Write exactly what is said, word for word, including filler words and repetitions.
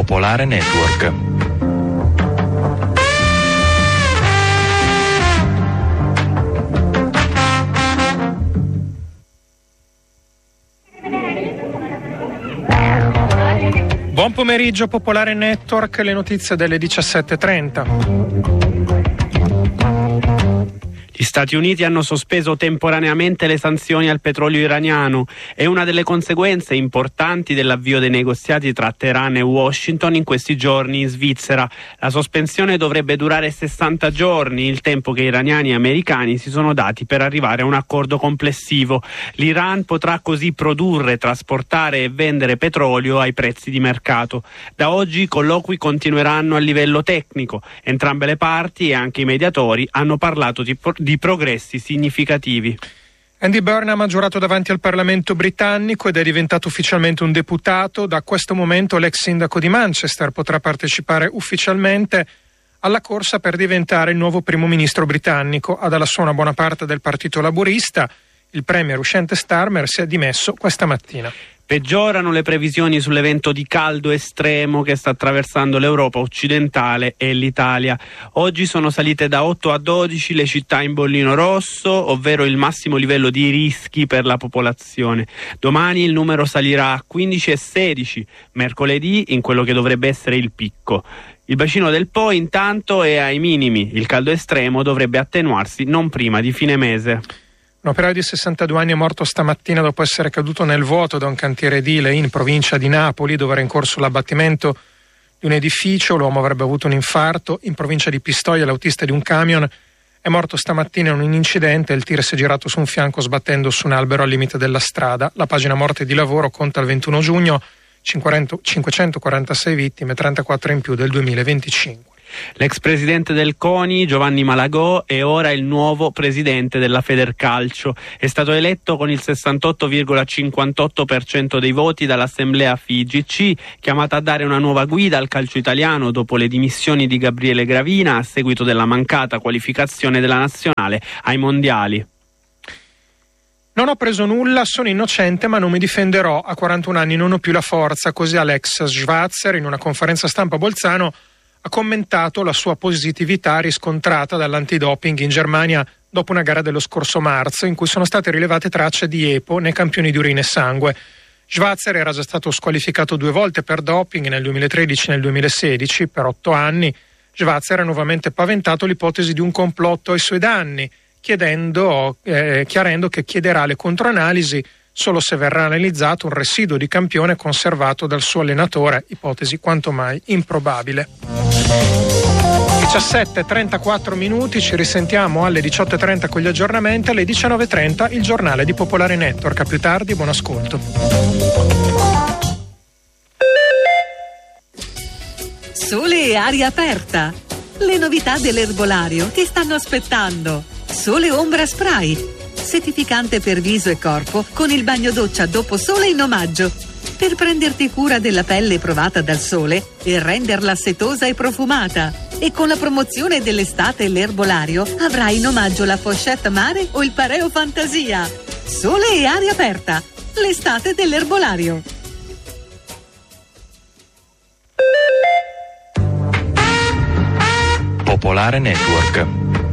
Popolare Network. Buon pomeriggio Popolare Network, le notizie delle diciassette e trenta. Gli Stati Uniti hanno sospeso temporaneamente le sanzioni al petrolio iraniano. È una delle conseguenze importanti dell'avvio dei negoziati tra Teheran e Washington in questi giorni in Svizzera. La sospensione dovrebbe durare sessanta giorni, il tempo che iraniani e americani si sono dati per arrivare a un accordo complessivo. L'Iran potrà così produrre, trasportare e vendere petrolio ai prezzi di mercato. Da oggi i colloqui continueranno a livello tecnico. Entrambe le parti e anche i mediatori hanno parlato di di progressi significativi. Andy Burnham ha giurato davanti al Parlamento britannico ed è diventato ufficialmente un deputato. Da questo momento l'ex sindaco di Manchester potrà partecipare ufficialmente alla corsa per diventare il nuovo primo ministro britannico. Ha dalla sua una buona parte del Partito Laburista. Il premier uscente Starmer si è dimesso questa mattina. Peggiorano le previsioni sull'evento di caldo estremo che sta attraversando l'Europa occidentale e l'Italia. Oggi sono salite da otto a dodici le città in bollino rosso, ovvero il massimo livello di rischi per la popolazione. Domani il numero salirà a quindici e sedici, mercoledì in quello che dovrebbe essere il picco. Il bacino del Po intanto è ai minimi, il caldo estremo dovrebbe attenuarsi non prima di fine mese. Un operaio di sessantadue anni è morto stamattina dopo essere caduto nel vuoto da un cantiere edile in provincia di Napoli, dove era in corso l'abbattimento di un edificio. L'uomo avrebbe avuto un infarto. In provincia di Pistoia l'autista di un camion è morto stamattina in un incidente. Il tir si è girato su un fianco sbattendo su un albero al limite della strada. La pagina morte di lavoro conta al ventuno giugno cinquecentoquarantasei vittime, trentaquattro in più del duemilaventicinque. L'ex presidente del CONI, Giovanni Malagò, è ora il nuovo presidente della Federcalcio. È stato eletto con il sessantotto virgola cinquantotto per cento dei voti dall'assemblea F I G C, chiamata a dare una nuova guida al calcio italiano dopo le dimissioni di Gabriele Gravina a seguito della mancata qualificazione della nazionale ai mondiali. Non ho preso nulla, sono innocente ma non mi difenderò. A quarantuno anni non ho più la forza, così Alex Schwarzer in una conferenza stampa a Bolzano ha commentato la sua positività riscontrata dall'antidoping in Germania dopo una gara dello scorso marzo in cui sono state rilevate tracce di EPO nei campioni di urina e sangue. Schwarzer era già stato squalificato due volte per doping nel duemilatredici e nel duemilasedici, per otto anni. Schwarzer ha nuovamente paventato l'ipotesi di un complotto ai suoi danni, chiedendo, eh, chiarendo che chiederà le controanalisi solo se verrà analizzato un residuo di campione conservato dal suo allenatore, ipotesi quanto mai improbabile. diciassette e trentaquattro minuti, ci risentiamo alle diciotto e trenta con gli aggiornamenti, alle diciannove e trenta il giornale di Popolare Network. A più tardi, buon ascolto. Sole e aria aperta. Le novità dell'erbolario ti stanno aspettando. Sole Ombra Spray, settificante per viso e corpo con il bagno doccia dopo sole in omaggio, per prenderti cura della pelle provata dal sole e renderla setosa e profumata. E con la promozione dell'estate e l'erbolario avrai in omaggio la pochette mare o il pareo fantasia. Sole e aria aperta, l'estate dell'erbolario. Popolare Network.